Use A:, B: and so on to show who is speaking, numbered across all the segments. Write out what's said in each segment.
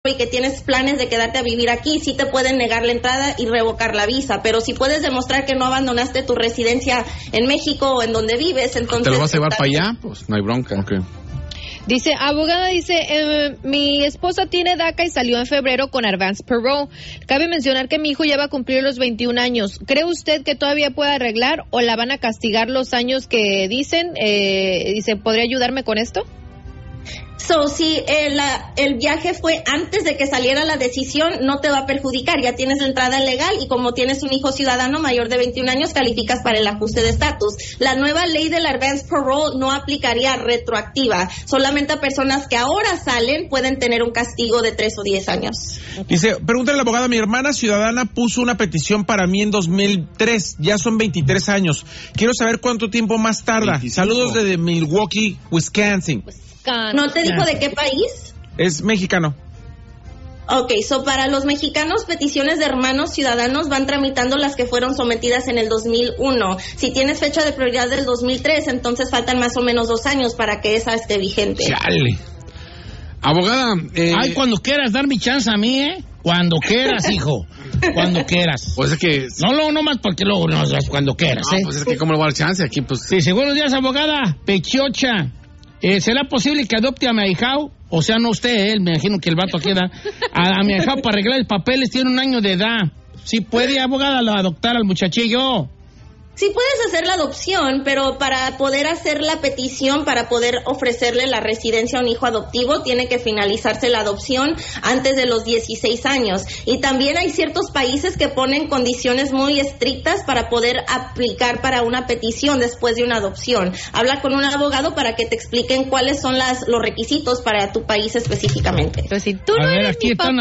A: y que tienes planes de quedarte a vivir aquí, sí te pueden negar la entrada y revocar la visa, pero si puedes demostrar que no abandonaste tu residencia en México o en donde vives, entonces...
B: ¿Te lo vas a llevar para allá? Pues no hay bronca.
C: Okay. Dice, abogada, mi esposa tiene DACA y salió en febrero con Advance Parole. Cabe mencionar que mi hijo ya va a cumplir los 21 años. ¿Cree usted que todavía puede arreglar o la van a castigar los años que dicen? Dice, ¿podría ayudarme con esto?
A: Si el viaje fue antes de que saliera la decisión, no te va a perjudicar, ya tienes la entrada legal y como tienes un hijo ciudadano mayor de 21 años, calificas para el ajuste de estatus. La nueva ley del Advance Parole no aplicaría retroactiva, solamente a personas que ahora salen pueden tener un castigo de 3 o 10 años.
D: Dice, pregúntale a la abogada, mi hermana ciudadana puso una petición para mí en 2003, ya son 23 años. Quiero saber cuánto tiempo más tarda. 25. Saludos desde Milwaukee, Wisconsin.
A: ¿No te dijo de qué país?
D: Es mexicano.
A: Ok, para los mexicanos, peticiones de hermanos ciudadanos van tramitando las que fueron sometidas en el 2001. Si tienes fecha de prioridad del 2003, entonces faltan más o menos 2 años para que esa esté vigente.
B: Chale. Abogada,
E: Ay, cuando quieras dar mi chance a mí, Cuando quieras, hijo. Cuando quieras.
B: Pues es que...
E: No más porque luego no, cuando quieras,
B: No, pues es que ¿cómo le voy a dar chance? Aquí, pues...
E: Sí, buenos días, abogada. Pechiocha. ¿Será posible que adopte a mi ahijao? O sea, no usted, me imagino que el vato queda a mi ahijao para arreglar los papeles, tiene 1 año de edad. ¿Sí puede, abogada, adoptar al muchachillo?
A: Sí puedes hacer la adopción, pero para poder hacer la petición, para poder ofrecerle la residencia a un hijo adoptivo, tiene que finalizarse la adopción antes de los 16 años. Y también hay ciertos países que ponen condiciones muy estrictas para poder aplicar para una petición después de una adopción. Habla con un abogado para que te expliquen cuáles son los requisitos para tu país específicamente.
C: Pero si tú no eres mi papá,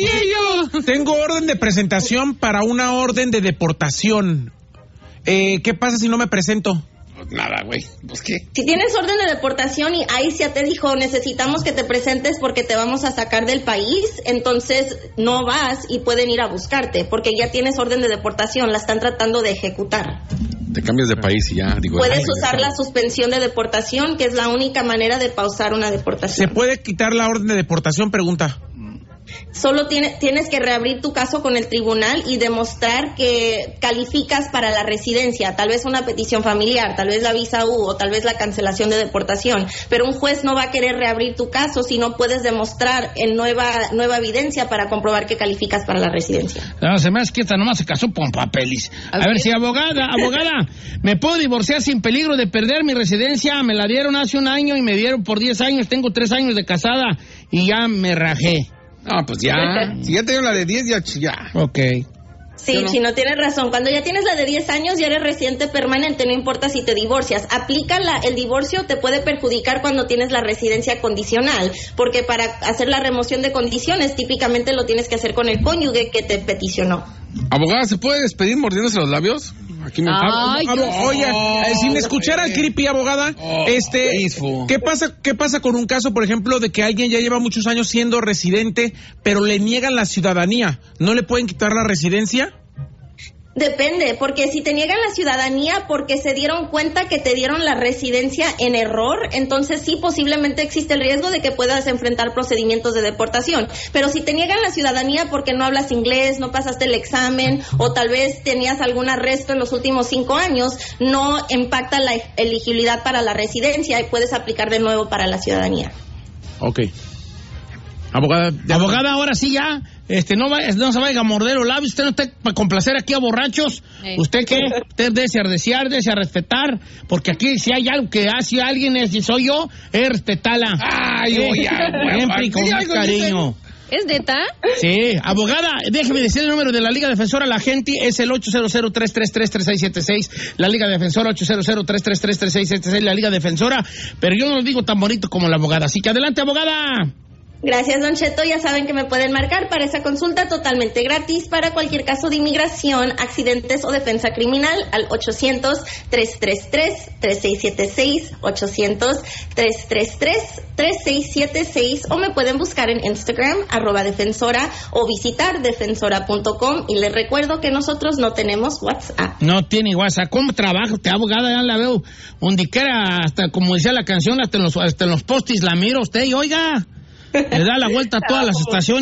D: Tengo orden de presentación para una orden de deportación. ¿Qué pasa si no me presento?
B: Pues nada, güey. Pues qué.
A: Si tienes orden de deportación y ahí ya te dijo, necesitamos que te presentes porque te vamos a sacar del país, entonces no vas y pueden ir a buscarte porque ya tienes orden de deportación, la están tratando de ejecutar.
B: Te cambias de país y ya, digo.
A: Puedes usar la suspensión de deportación, que es la única manera de pausar una deportación.
D: ¿Se puede quitar la orden de deportación? Pregunta.
A: Solo tienes que reabrir tu caso con el tribunal y demostrar que calificas para la residencia, tal vez una petición familiar, tal vez la visa U o tal vez la cancelación de deportación, pero un juez no va a querer reabrir tu caso si no puedes demostrar en nueva evidencia para comprobar que calificas para la residencia.
E: No, se me hace que esta nomás se casó con papeles. A ver si abogada, ¿me puedo divorciar sin peligro de perder mi residencia? Me la dieron hace 1 año y me dieron por 10 años, tengo 3 años de casada y ya me rajé.
B: No, pues ya. Si ya te dio la de 10, ya.
E: Ok.
A: Sí, si no tienes razón. Cuando ya tienes la de 10 años, ya eres residente permanente, no importa si te divorcias. Aplica el divorcio, te puede perjudicar cuando tienes la residencia condicional, porque para hacer la remoción de condiciones, típicamente lo tienes que hacer con el cónyuge que te peticionó.
B: Abogada, ¿se puede despedir mordiéndose los labios? Aquí me
D: Oye, si me escuchara el creepy, abogada, ¿qué pasa con un caso, por ejemplo, de que alguien ya lleva muchos años siendo residente, pero le niegan la ciudadanía? ¿No le pueden quitar la residencia?
A: Depende, porque si te niegan la ciudadanía porque se dieron cuenta que te dieron la residencia en error, entonces sí, posiblemente existe el riesgo de que puedas enfrentar procedimientos de deportación. Pero si te niegan la ciudadanía porque no hablas inglés, no pasaste el examen o tal vez tenías algún arresto en los últimos 5 años, no impacta la elegibilidad para la residencia y puedes aplicar de nuevo para la ciudadanía.
D: Ok. Abogada,
E: ahora sí ya. No se vaya a morder los labios. Usted no está para complacer aquí a borrachos. ¿Usted qué? Usted desea respetar. Porque aquí si hay algo que hace alguien, si soy yo, es respetarla.
B: Ay, oye,
E: siempre y con más cariño.
C: ¿Es neta?
E: Sí, abogada, déjeme decir el número de la Liga Defensora. La gente es el 800-333-3676. La Liga Defensora, 800-333-3676. La Liga Defensora. Pero yo no lo digo tan bonito como la abogada. Así que adelante, abogada.
A: Gracias, Don Cheto. Ya saben que me pueden marcar para esa consulta totalmente gratis para cualquier caso de inmigración, accidentes o defensa criminal al 800-333-3676, 800-333-3676, o me pueden buscar en Instagram, @defensora, o visitar defensora.com. Y les recuerdo que nosotros no tenemos WhatsApp.
E: No tiene WhatsApp. ¿Cómo trabaja usted, abogada? Ya la veo donde quiera, hasta como decía la canción, hasta en los postis la miro usted y oiga. Le da la vuelta a todas las estaciones.